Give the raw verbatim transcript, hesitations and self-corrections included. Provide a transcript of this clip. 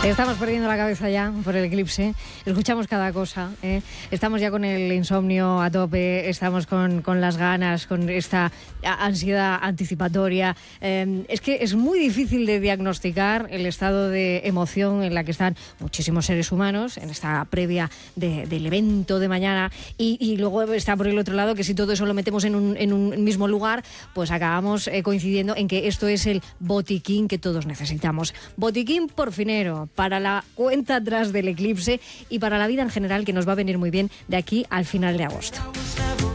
Estamos perdiendo la cabeza ya por el eclipse, escuchamos cada cosa, ¿eh? Estamos ya con el insomnio a tope, estamos con, con las ganas, con esta ansiedad anticipatoria. Eh, es que es muy difícil de diagnosticar el estado de emoción en la que están muchísimos seres humanos en esta previa de, del evento de mañana, y, y luego está por el otro lado que si todo eso lo metemos en un, en un mismo lugar, pues acabamos eh, coincidiendo en que esto es el botiquín que todos necesitamos. Botiquín porfinero para la cuenta atrás del eclipse y para la vida en general, que nos va a venir muy bien de aquí al final de agosto.